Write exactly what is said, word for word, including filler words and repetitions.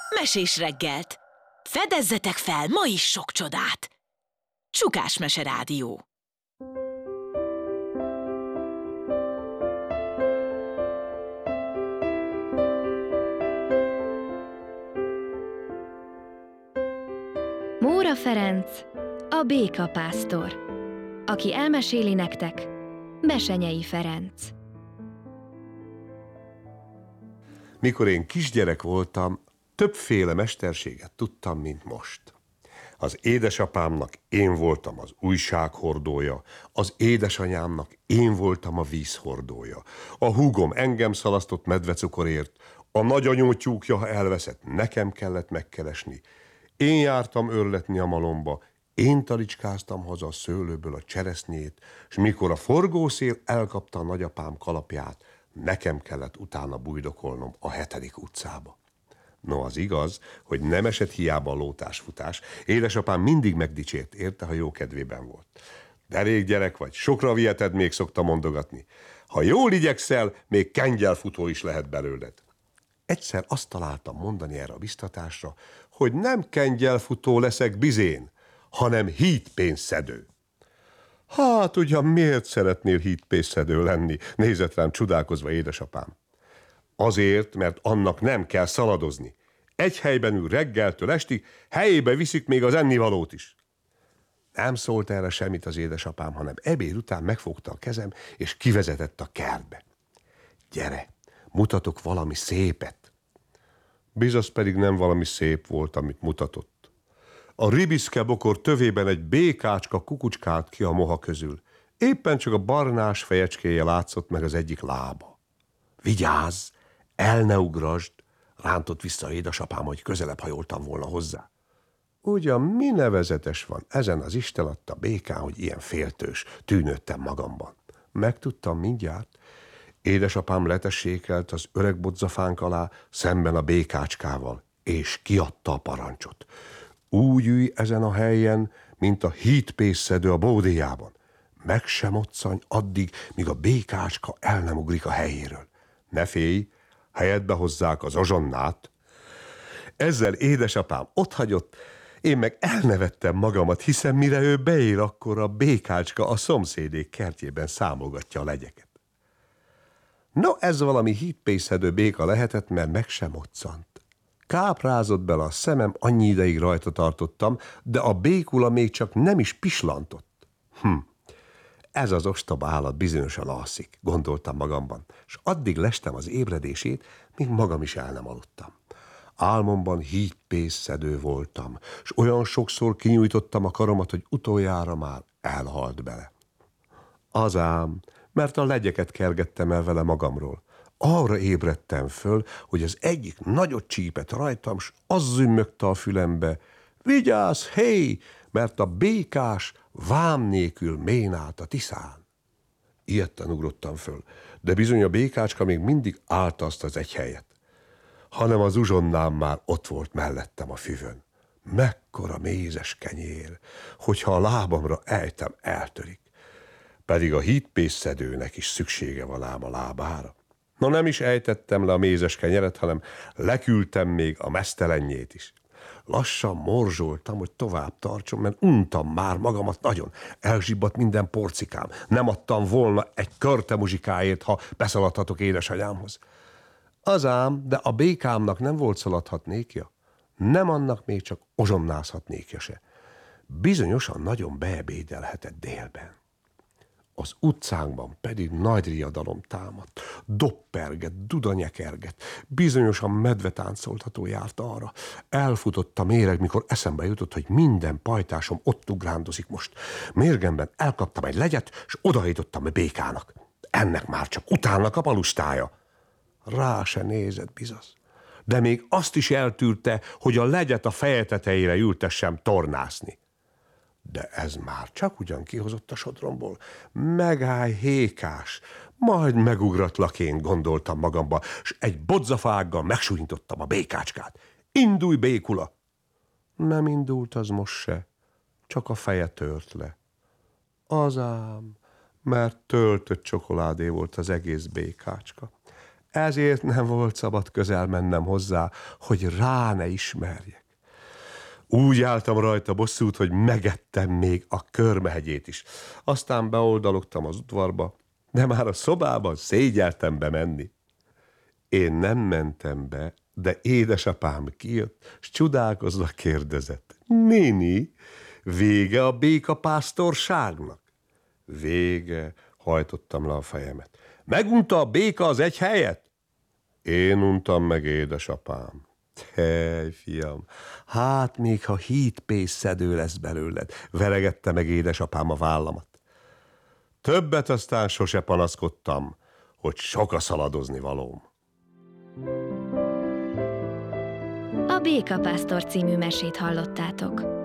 Mesés reggelt! Fedezzetek fel ma is sok csodát! Csukás Mese Rádió. Móra Ferenc, a békapásztor, aki elmeséli nektek Besenyei Ferenc. Mikor én kisgyerek voltam, többféle mesterséget tudtam, mint most. Az édesapámnak én voltam az újsághordója, az édesanyámnak én voltam a vízhordója. A húgom engem szalasztott medvecukorért, a nagyanyó tyúkja, ha elveszett, nekem kellett megkeresni. Én jártam örletni a malomba, én talicskáztam haza a szőlőből a cseresznyét, és mikor a forgószél elkapta a nagyapám kalapját, nekem kellett utána bujdokolnom a hetedik utcába. No, az igaz, hogy nem esett hiába a lótásfutás. Édesapám mindig megdicsért érte, ha jó kedvében volt. De rég gyerek vagy, sokra viheted, még szokta mondogatni. Ha jól igyekszel, még kengyelfutó is lehet belőled. Egyszer azt találtam mondani erre a biztatásra, hogy nem kengyelfutó leszek bizén, hanem hídpénzszedő. Hát ugyan miért szeretnél hídpénzszedő lenni? Nézett rám csodálkozva édesapám. Azért, mert annak nem kell szaladozni. Egy helyben ül reggeltől estig, helyébe viszik még az ennivalót is. Nem szólt erre semmit az édesapám, hanem ebéd után megfogta a kezem, és kivezetett a kertbe. Gyere, mutatok valami szépet. Bizony pedig nem valami szép volt, amit mutatott. A ribiszke bokor tövében egy békácska kukucskált ki a moha közül. Éppen csak a barnás fejecskéje látszott meg az egyik lába. Vigyázz, el ne ugrasd, rántott vissza édesapám, hogy közelebb hajoltam volna hozzá. Ugyan mi nevezetes van ezen az istenatta békán, hogy ilyen féltős, tűnődtem magamban. Megtudtam mindjárt. Édesapám letessékelt az öreg bodzafánk alá szemben a békácskával, és kiadta a parancsot. Úgy ülj ezen a helyen, mint a hídpénzszedő a bódéjában. Meg sem moccanj addig, míg a békácska el nem ugrik a helyéről. Ne félj, helyedbe hozzák az azsonnát. Ezzel édesapám otthagyott, én meg elnevettem magamat, hiszen mire ő beér, akkor a békácska a szomszédék kertjében számolgatja a legyeket. No, ez valami hídpénzszedő béka lehetett, mert meg sem moccant. Káprázott bele a szemem, annyi ideig rajta tartottam, de a békula még csak nem is pislantott. Hm. Ez az ostoba állat bizonyosan alszik, gondoltam magamban, és addig lestem az ébredését, míg magam is el nem aludtam. Álmomban hídpénzszedő voltam, és olyan sokszor kinyújtottam a karomat, hogy utoljára már elhalt bele. Az ám, mert a legyeket kergettem el vele magamról. Arra ébredtem föl, hogy az egyik nagyot csípett rajtam, s az zümmögte a fülembe: vigyázz, hé, mert a békás vám nélkül ménált a Tiszán. Ijedten ugrottam föl, de bizony a békácska még mindig állta azt az egy helyet, hanem az uzsonnám már ott volt mellettem a füvön. Mekkora mézes kenyér, hogyha a lábamra ejtem, eltörik. Pedig a hídpénzszedőnek is szüksége van ám a lábára. No, nem is ejtettem le a mézes kenyeret, hanem leküldtem még a mesztelenjét is. Lassan morzsoltam, hogy tovább tartson, mert untam már magamat nagyon. Elzsibbadt minden porcikám. Nem adtam volna egy körte muzsikáért, ha beszaladhatok édesanyámhoz. Az ám, de a békámnak nem volt szaladhatnékja. Nem annak még csak ozsonnázhatnékja se. Bizonyosan nagyon beebédelhetett délben. Az utcánkban pedig nagy riadalom támadt, dopperget, dudanyekerget, bizonyosan medvetáncoltató járt arra. Elfutott a méreg, mikor eszembe jutott, hogy minden pajtásom ott ugrándozik most. Mérgemben elkaptam egy legyet, és odaítottam a békának. Ennek már csak utána kap a lustája. Rá se nézett bizony, de még azt is eltűrte, hogy a legyet a feje tetejére ültessem tornászni. De ez már csak ugyan kihozott a sodromból. Megállj, hékás, majd megugratlak én, gondoltam magamba, s egy bodzafággal megsújtottam a békácskát. Indulj, békula! Nem indult az most se, csak a feje tört le. Az ám, mert töltött csokoládé volt az egész békácska. ezért nem volt szabad közel mennem hozzá, hogy rá ne ismerjek. Úgy álltam rajta bosszút, hogy megettem még a körmehegyét is. Aztán beoldalogtam az udvarba, de már a szobában szégyeltem bemenni. Én nem mentem be, de édesapám kijött, s csodálkozva kérdezett: néni, vége a békapásztorságnak? Vége, hajtottam le a fejemet. Megunta a béka az egy helyet? Én untam meg, édesapám. Hely, fiam, hát még ha hídpészszedő lesz belőled, veregette meg édesapám a vállamat. Többet aztán sose panaszkodtam, hogy sok a szaladozni valóm. A Békapásztor című mesét hallottátok.